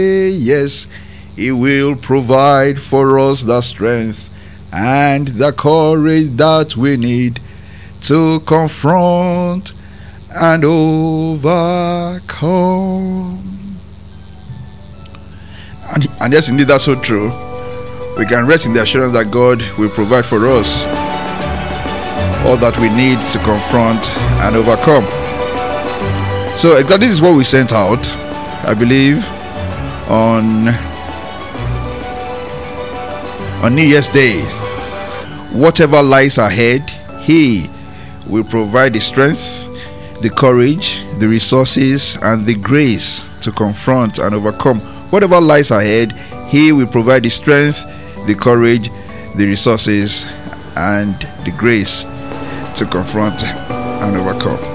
Yes, He will provide for us the strength and the courage that we need to confront and overcome. And yes, indeed, that's so true. We can rest in the assurance that God will provide for us all that we need to confront and overcome. So exactly this is what we sent out, I believe, on New Year's Day. Whatever lies ahead, He will provide the strength, the courage, the resources, and the grace to confront and overcome. Whatever lies ahead, He will provide the strength, the courage, the resources, and the grace to confront and overcome.